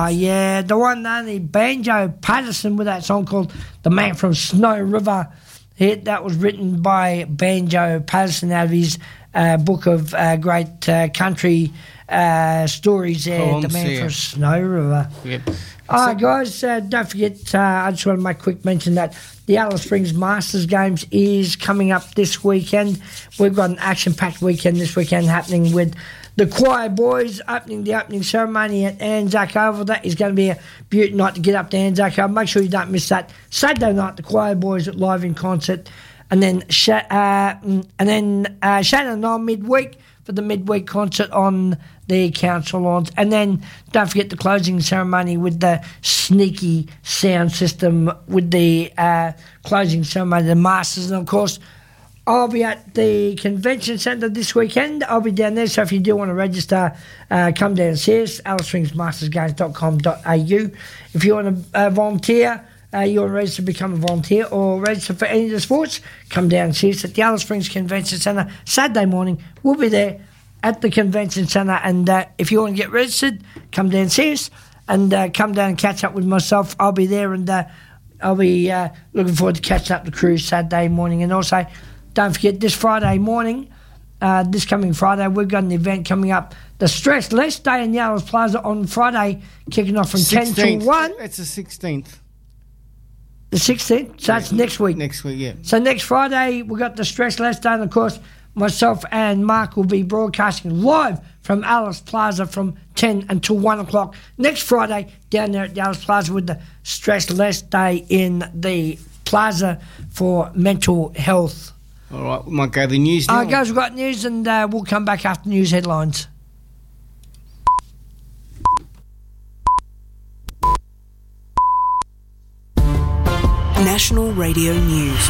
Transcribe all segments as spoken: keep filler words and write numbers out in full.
Oh, yeah, the one and only Banjo Patterson with that song called The Man from Snow River. It, that was written by Banjo Patterson out of his uh, book of uh, great uh, country uh, stories there, oh, The Man yeah. from Snow River. Yep. All right, guys, uh, don't forget, uh, I just want to make a quick mention that the Alice Springs Masters Games is coming up this weekend. We've got an action-packed weekend this weekend happening with the Choir Boys opening the opening ceremony at Anzac Oval. That is going to be a beautiful night to get up to Anzac Oval. Make sure you don't miss that. Saturday night, the Choir Boys at live in concert. And then, uh, and then uh, Shannon and I midweek for the midweek concert on the council lawns. And then don't forget the closing ceremony with the sneaky sound system with the uh, closing ceremony, the Masters. And, of course, I'll be at the convention centre this weekend. I'll be down there, so if you do want to register, uh, come down and see us, alice springs masters games dot com dot a u. If you want to uh, volunteer, uh, you want to register to become a volunteer or register for any of the sports, come down and see us at the Alice Springs Convention Centre Saturday morning. We'll be there at the convention centre, and uh, if you want to get registered, come down and see us, and uh, come down and catch up with myself. I'll be there, and uh, I'll be uh, looking forward to catching up the crew Saturday morning. And also, don't forget, this Friday morning, uh, this coming Friday, we've got an event coming up, the Stress Less Day in the Alice Plaza on Friday, kicking off from sixteenth. ten till one. It's the sixteenth. The sixteenth? So that's next week. Next week, yeah. So next Friday, we've got the Stress Less Day, and of course, myself and Mark will be broadcasting live from Alice Plaza from ten until one o'clock next Friday down there at the Alice Plaza with the Stress Less Day in the Plaza for mental health. All right, we might go to the news now. All right, guys, we've got news, and uh, we'll come back after news headlines. National Radio News.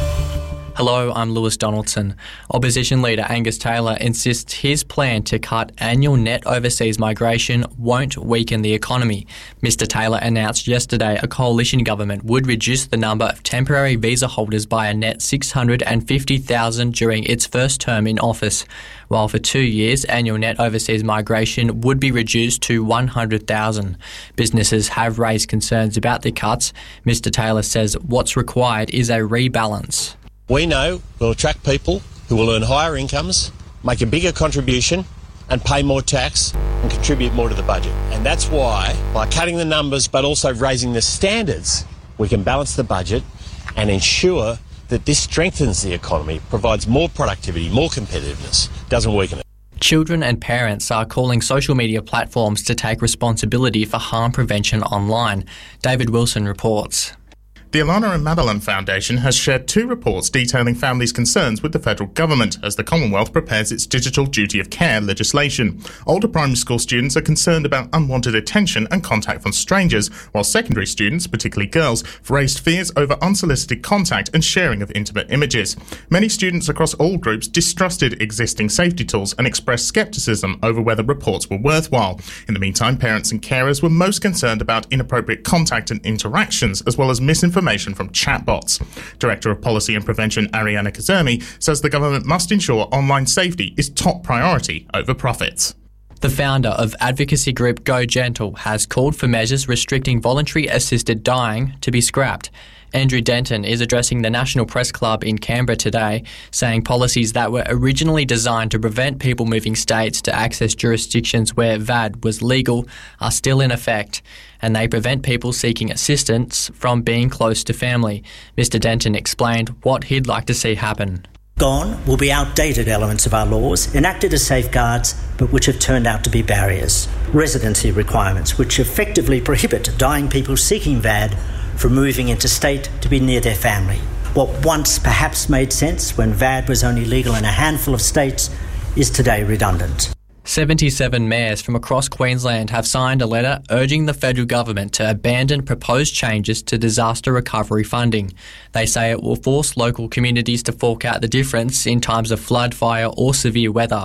Hello, I'm Lewis Donaldson. Opposition leader Angus Taylor insists his plan to cut annual net overseas migration won't weaken the economy. Mister Taylor announced yesterday a coalition government would reduce the number of temporary visa holders by a net six hundred fifty thousand during its first term in office, while for two years annual net overseas migration would be reduced to one hundred thousand. Businesses have raised concerns about the cuts. Mister Taylor says what's required is a rebalance. We know we'll attract people who will earn higher incomes, make a bigger contribution and pay more tax and contribute more to the budget. And that's why, by cutting the numbers but also raising the standards, we can balance the budget and ensure that this strengthens the economy, provides more productivity, more competitiveness, doesn't weaken it. Children and parents are calling social media platforms to take responsibility for harm prevention online. David Wilson reports. The Alana and Madeline Foundation has shared two reports detailing families' concerns with the federal government as the Commonwealth prepares its digital duty of care legislation. Older primary school students are concerned about unwanted attention and contact from strangers, while secondary students, particularly girls, have raised fears over unsolicited contact and sharing of intimate images. Many students across all groups distrusted existing safety tools and expressed scepticism over whether reports were worthwhile. In the meantime, parents and carers were most concerned about inappropriate contact and interactions, as well as misinformation Information from chatbots. Director of Policy and Prevention Ariana Kazemi says the government must ensure online safety is top priority over profits. The founder of advocacy group Go Gentle has called for measures restricting voluntary assisted dying to be scrapped. Andrew Denton is addressing the National Press Club in Canberra today, saying policies that were originally designed to prevent people moving states to access jurisdictions where V A D was legal are still in effect, and they prevent people seeking assistance from being close to family. Mister Denton explained what he'd like to see happen. Gone will be outdated elements of our laws, enacted as safeguards, but which have turned out to be barriers. Residency requirements, which effectively prohibit dying people seeking V A D from moving interstate to be near their family. What once perhaps made sense when V A D was only legal in a handful of states is today redundant. seventy-seven mayors from across Queensland have signed a letter urging the federal government to abandon proposed changes to disaster recovery funding. They say it will force local communities to fork out the difference in times of flood, fire or severe weather.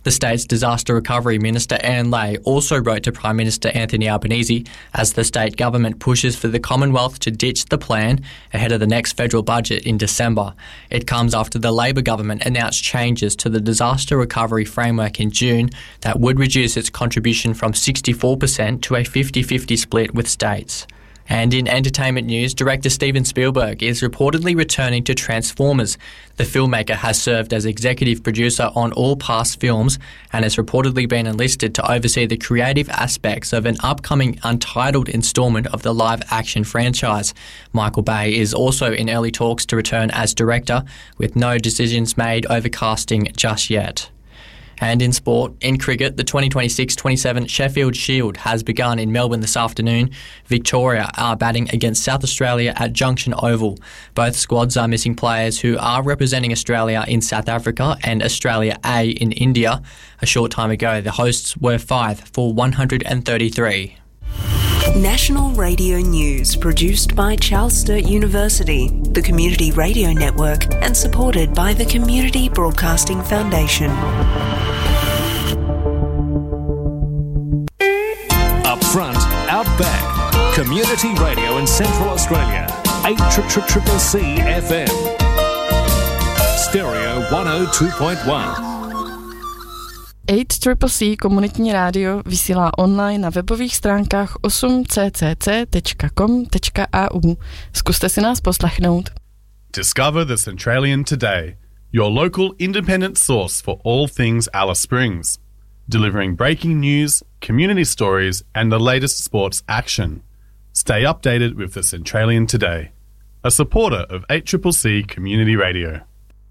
The state's Disaster Recovery Minister Anne Ley also wrote to Prime Minister Anthony Albanese as the state government pushes for the Commonwealth to ditch the plan ahead of the next federal budget in December. It comes after the Labor government announced changes to the Disaster Recovery Framework in June that would reduce its contribution from sixty-four percent to a fifty-fifty split with states. And in entertainment news, director Steven Spielberg is reportedly returning to Transformers. The filmmaker has served as executive producer on all past films and has reportedly been enlisted to oversee the creative aspects of an upcoming untitled instalment of the live-action franchise. Michael Bay is also in early talks to return as director, with no decisions made over casting just yet. And in sport, in cricket, the twenty twenty-six twenty-seven Sheffield Shield has begun in Melbourne this afternoon. Victoria are batting against South Australia at Junction Oval. Both squads are missing players who are representing Australia in South Africa and Australia A in India. A short time ago, the hosts were five for one hundred thirty-three. National Radio News, produced by Charles Sturt University, the Community Radio Network, and supported by the Community Broadcasting Foundation. Up front, out back. Community Radio in Central Australia. eight triple C F M. Stereo one oh two point one. osm triple C komunitní rádio vysílá online na webových stránkách osm c c c tečka com tečka a u. Zkuste si nás poslechnout. Discover the Centralian today, your local independent source for all things Alice Springs, delivering breaking news, community stories, and the latest sports action. Stay updated with the Centralian today, a supporter of eight triple C Community Radio.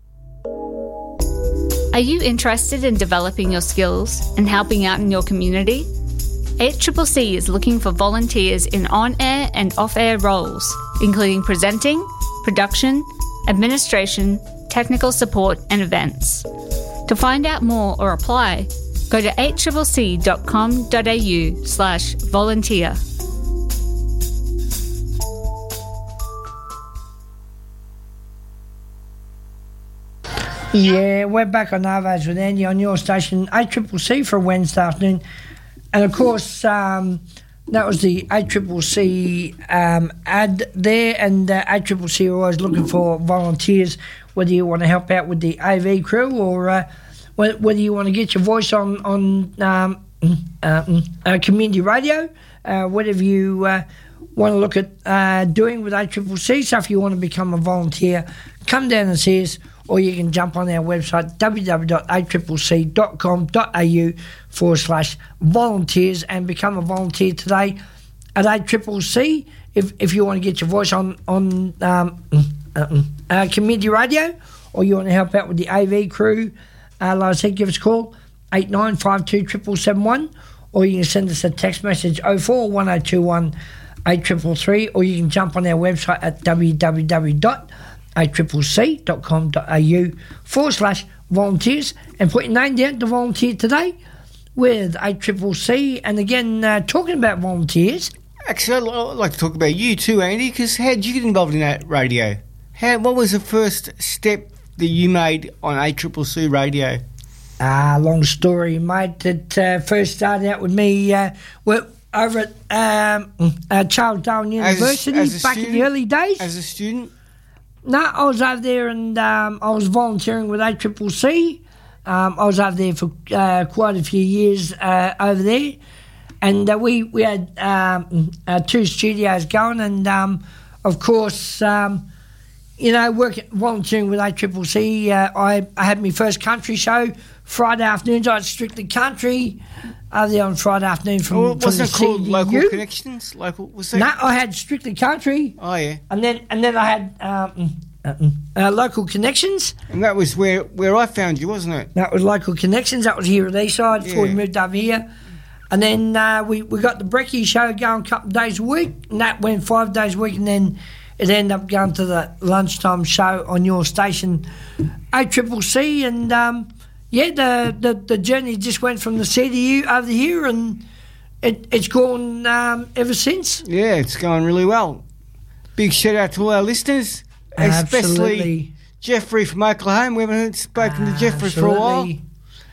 Are you interested in developing your skills and helping out in your community? eight triple C is looking for volunteers in on-air and off-air roles, including presenting, production, administration, technical support and events. To find out more or apply, go to eight c c c dot com dot a u slash volunteer. Yeah, we're back on Arvos with Andy on your station, eight C C C for Wednesday afternoon. And of course, um, that was the eight C C C um, ad there, and uh, eight C C C are always looking for volunteers, whether you want to help out with the A V crew or uh, whether you want to get your voice on, on um, uh, uh, community radio, uh, whatever you uh, want to look at uh, doing with eight C C C. So if you want to become a volunteer, come down and see us, or you can jump on our website, w w w dot eight c c c dot com dot a u forward slash volunteers, and become a volunteer today at eight C C C if if you want to get your voice on, on um, uh, uh, community radio, or you want to help out with the A V crew. Uh, like I said, give us a call, eight nine five two seven seven seven one, or you can send us a text message, oh four one oh two one eight three three three, or you can jump on our website at w w w dot eight c c c dot com dot a u forward slash volunteers, and put your name down to volunteer today with eight C C C. And again, uh, talking about volunteers, actually, I'd like to talk about you too, Andy, because how did you get involved in that radio? How, what was the first step that you made on eight C C C radio? Ah, uh, long story, mate. It uh, first started out with me uh, over at um, uh, Charles Darwin University as a, as a back student, in the early days. As a student? No, I was over there and um, I was volunteering with eight C C C. Um, I was over there for uh, quite a few years uh, over there, and uh, we we had um, uh, two studios going, and um, of course, um, you know, working volunteering with eight C C C. Uh, I, I had my first country show Friday afternoons. I had Strictly Country over there on Friday afternoon from, well, from wasn't the it called C D U. Local Connections? Local was that? No, I had Strictly Country. Oh yeah, and then and then I had um, uh, uh, Local Connections. And that was where, where I found you, wasn't it? That was Local Connections. That was here at Eastside before yeah. we moved over here. And then uh, we we got the Brekkie show going a couple of days a week, and that went five days a week, and then it ended up going to the lunchtime show on your station, eight C C C, and. Um, Yeah, the, the, the journey just went from the C D U over here, and it, it's gone um, ever since. Yeah, it's going really well. Big shout out to all our listeners, especially Absolutely. Jeffrey from Oklahoma. We haven't spoken uh, to Jeffrey absolutely. for a while.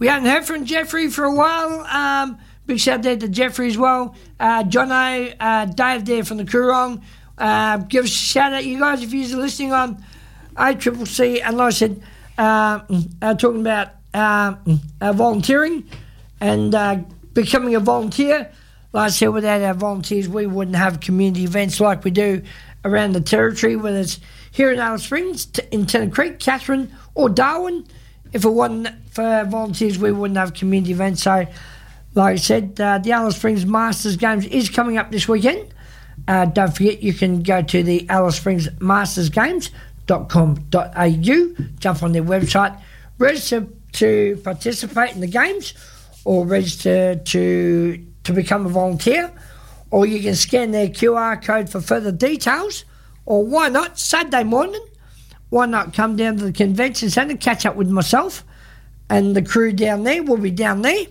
we haven't heard from Jeffrey for a while. Um, big shout out there to Jeffrey as well. Uh, Jono, uh, Dave there from the Coorong. Uh, give us a shout out, you guys, if you're listening on A C C C. And like I said, uh, uh, talking about uh, uh, volunteering and uh, becoming a volunteer. Like I said, without our volunteers, we wouldn't have community events like we do around the territory, whether it's here in Alice Springs, in Tennant Creek, Katherine, or Darwin. If it wasn't for volunteers, we wouldn't have community events. So, like I said, uh, the Alice Springs Masters Games is coming up this weekend. Uh, don't forget, you can go to the Alice Springs Masters Games dot com dot a u, jump on their website, register to participate in the games, or register to to become a volunteer, or you can scan their Q R code for further details, or why not, Saturday morning, why not come down to the convention centre, catch up with myself and the crew down there. We'll be down there,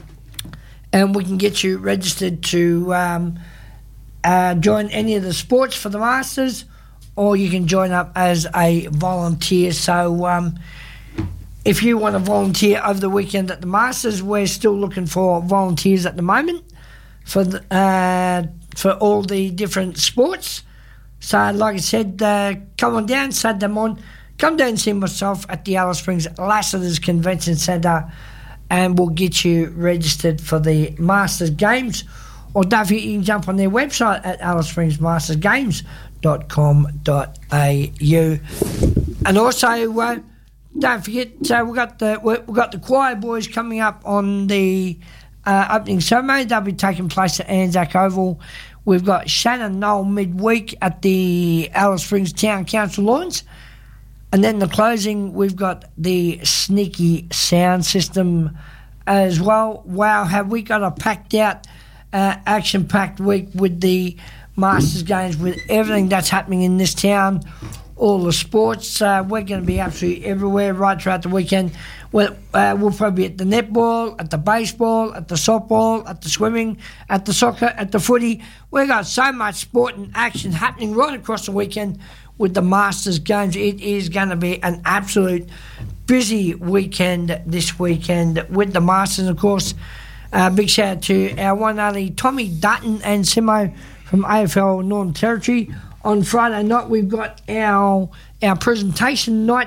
and we can get you registered to um, uh, join any of the sports for the Masters, or you can join up as a volunteer. So um, if you want to volunteer over the weekend at the Masters, we're still looking for volunteers at the moment for the, uh, for all the different sports. So, like I said, uh, come on down Saturday morning. Come down and see myself at the Alice Springs Lassiter's Convention Centre, and we'll get you registered for the Masters Games. Or don't forget, you can jump on their website at alice springs masters games dot com dot a u. And also, uh, don't forget, uh, we've got the we've got the choir boys coming up on the uh, opening ceremony. They'll be taking place at Anzac Oval. We've got Shannon Knoll midweek at the Alice Springs Town Council lawns. And then the closing, we've got the Sneaky Sound System as well. Wow, have we got a packed out, uh, action-packed week with the Masters Games, with everything that's happening in this town, all the sports. Uh, we're going to be absolutely everywhere right throughout the weekend. We'll, uh, we'll probably be at the netball, at the baseball, at the softball, at the swimming, at the soccer, at the footy. We've got so much sport and action happening right across the weekend with the Masters Games. It is going to be an absolute busy weekend this weekend with the Masters, of course. Uh, big shout out to our one and only Tommy Dutton and Simo from A F L Northern Territory. On Friday night, we've got our our presentation night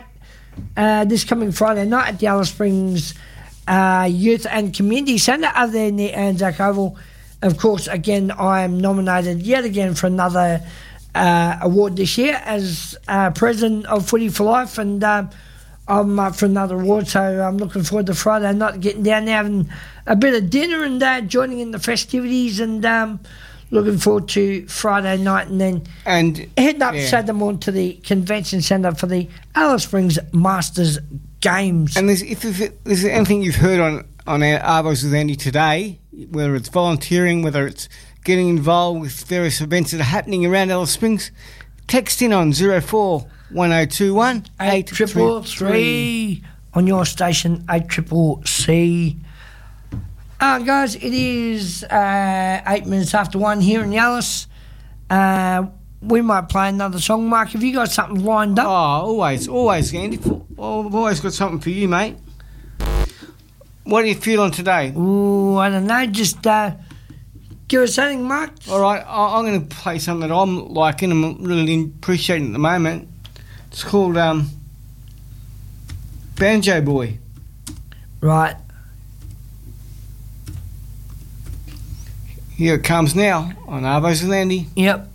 uh, this coming Friday night at the Alice Springs uh, Youth and Community Centre over there near Anzac Oval. Of course, again, I am nominated yet again for another uh, award this year as uh, President of Footy for Life, and uh, I'm up for another award, so I'm looking forward to Friday night, getting down there, having a bit of dinner and uh, joining in the festivities, and um, looking forward to Friday night, and then and heading up yeah. Saturday morning to the convention centre for the Alice Springs Masters Games. And there's, if, if there's anything you've heard on, on our Arvos with Andy today, whether it's volunteering, whether it's getting involved with various events that are happening around Alice Springs, text in on zero four one zero two one eight triple three on your station, eight triple C. Uh, guys, it is uh, eight minutes after one here in Alice. Uh, we might play another song. Mark, have you got something lined up? Oh, always, always, Andy. I've always got something for you, mate. What are you feeling today? Ooh, I don't know. Just uh, give us something, Mark. All right, I- I'm going to play something that I'm liking and I'm really appreciating at the moment. It's called um, Banjo Boy. Right. Here it comes now on Arvos with Andy. Yep.